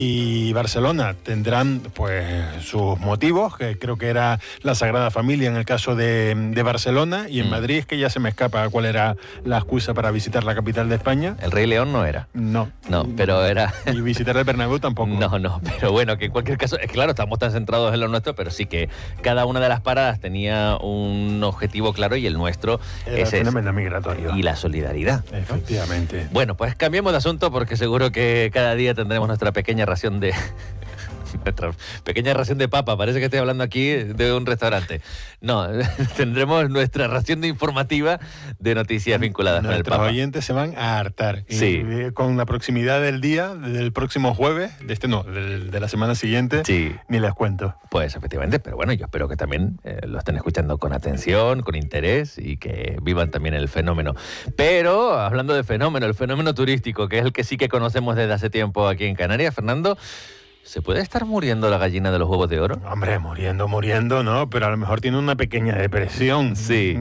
y Barcelona tendrán pues sus motivos, que creo que era la Sagrada Familia en el caso de Barcelona, y en Madrid es que ya se me escapa cuál era la excusa para visitar la capital de España. El Rey León no era. No, pero era... Y visitar el Bernabéu tampoco. No, pero bueno, que en cualquier caso, claro, estamos tan centrados en lo nuestro, pero sí que cada una de las paradas tenía un objetivo claro, y el nuestro es el fenómeno migratorio. Y la solidaridad. Efectivamente. Bueno, pues cambiemos de asunto, porque seguro que cada día tendremos nuestra pequeña ración de papa. Parece que estoy hablando aquí de un restaurante. No, tendremos nuestra ración de informativa de noticias vinculadas con el Papa. Nuestros oyentes se van a hartar. Sí. Y con la proximidad del día, del próximo jueves, de la semana siguiente, sí, ni les cuento. Pues efectivamente, pero bueno, yo espero que también lo estén escuchando con atención, con interés, y que vivan también el fenómeno. Pero, hablando de fenómeno, el fenómeno turístico, que es el que sí que conocemos desde hace tiempo aquí en Canarias, Fernando, ¿se puede estar muriendo la gallina de los huevos de oro? Hombre, muriendo, ¿no? Pero a lo mejor tiene una pequeña depresión. Sí.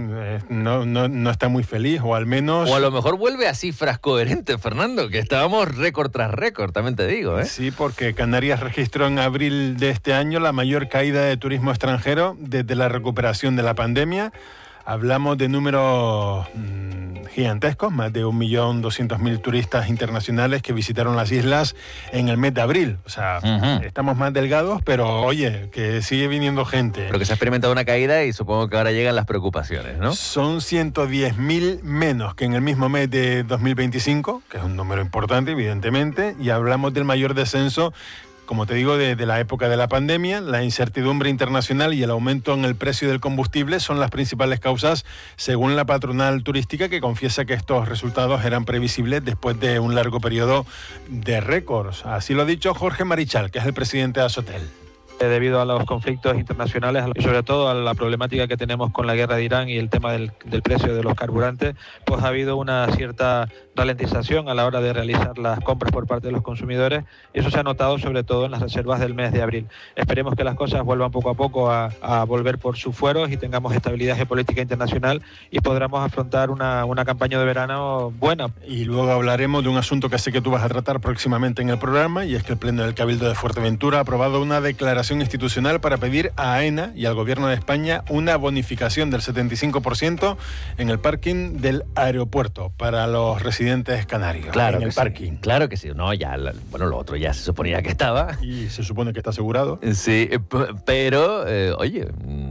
No está muy feliz, o al menos... O a lo mejor vuelve a cifras coherentes, Fernando, que estábamos récord tras récord, también te digo, ¿eh? Sí, porque Canarias registró en abril de este año la mayor caída de turismo extranjero desde la recuperación de la pandemia. Hablamos de números gigantescos, más de 1.200.000 turistas internacionales que visitaron las islas en el mes de abril. O sea, estamos más delgados, pero oye, que sigue viniendo gente. Pero que se ha experimentado una caída, y supongo que ahora llegan las preocupaciones, ¿no? Son 110.000 menos que en el mismo mes de 2025, que es un número importante, evidentemente, y hablamos del mayor descenso, como te digo, de la época de la pandemia. La incertidumbre internacional y el aumento en el precio del combustible son las principales causas, según la patronal turística, que confiesa que estos resultados eran previsibles después de un largo periodo de récords. Así lo ha dicho Jorge Marichal, que es el presidente de Asotel. Debido a los conflictos internacionales y sobre todo a la problemática que tenemos con la guerra de Irán y el tema del precio de los carburantes, pues ha habido una cierta ralentización a la hora de realizar las compras por parte de los consumidores, y eso se ha notado sobre todo en las reservas del mes de abril. Esperemos que las cosas vuelvan poco a poco a volver por sus fueros y tengamos estabilidad geopolítica internacional, y podamos afrontar una campaña de verano buena. Y luego hablaremos de un asunto que sé que tú vas a tratar próximamente en el programa, y es que el Pleno del Cabildo de Fuerteventura ha aprobado una declaración institucional para pedir a AENA y al Gobierno de España una bonificación del 75% en el parking del aeropuerto para los residentes canarios. Claro, en el parking. Sí. Claro que sí. No, ya, lo otro ya se suponía que estaba. Y se supone que está asegurado. Sí, pero, oye,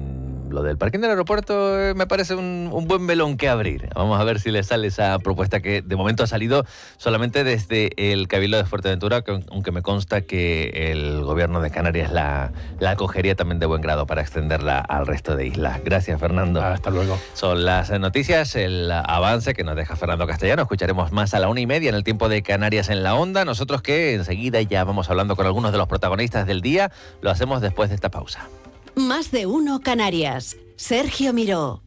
lo del parking del aeropuerto me parece un buen melón que abrir. Vamos a ver si le sale esa propuesta, que de momento ha salido solamente desde el Cabildo de Fuerteventura, aunque me consta que el Gobierno de Canarias la acogería también de buen grado para extenderla al resto de islas. Gracias, Fernando. Hasta luego. Son las noticias, el avance que nos deja Fernando Castellano. Escucharemos más a la 1:30 en el tiempo de Canarias en la Onda. Nosotros, que enseguida ya vamos hablando con algunos de los protagonistas del día, lo hacemos después de esta pausa. Más de uno Canarias. Sergio Miró.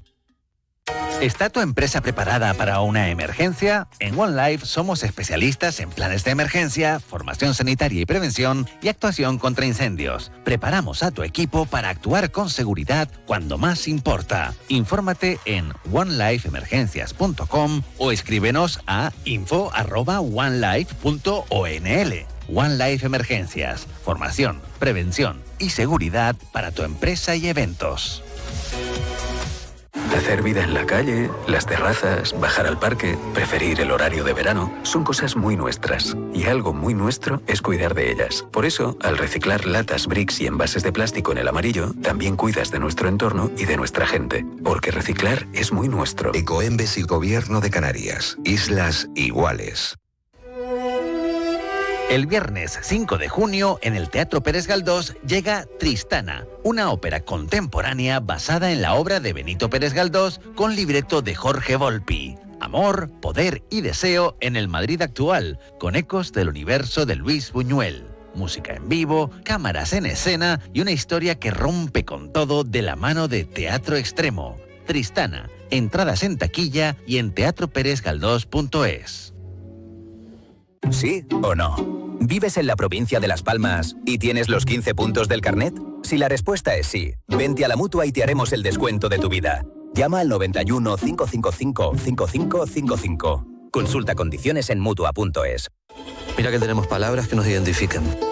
¿Está tu empresa preparada para una emergencia? En One Life somos especialistas en planes de emergencia, formación sanitaria y prevención, y actuación contra incendios. Preparamos a tu equipo para actuar con seguridad cuando más importa. Infórmate en onelifeemergencias.com o escríbenos a info@onelife.onl. One Life Emergencias. Formación, prevención y seguridad para tu empresa y eventos. Hacer vida en la calle, las terrazas, bajar al parque, preferir el horario de verano, son cosas muy nuestras. Y algo muy nuestro es cuidar de ellas. Por eso, al reciclar latas, bricks y envases de plástico en el amarillo, también cuidas de nuestro entorno y de nuestra gente. Porque reciclar es muy nuestro. Ecoembes y Gobierno de Canarias. Islas iguales. El viernes 5 de junio, en el Teatro Pérez Galdós, llega Tristana, una ópera contemporánea basada en la obra de Benito Pérez Galdós con libreto de Jorge Volpi. Amor, poder y deseo en el Madrid actual, con ecos del universo de Luis Buñuel. Música en vivo, cámaras en escena y una historia que rompe con todo de la mano de Teatro Extremo. Tristana, entradas en taquilla y en teatroperezgaldós.es. ¿Sí o no? ¿Vives en la provincia de Las Palmas y tienes los 15 puntos del carnet? Si la respuesta es sí, vente a la Mutua y te haremos el descuento de tu vida. Llama al 91 555 5555. Consulta condiciones en Mutua.es. Mira que tenemos palabras que nos identifican.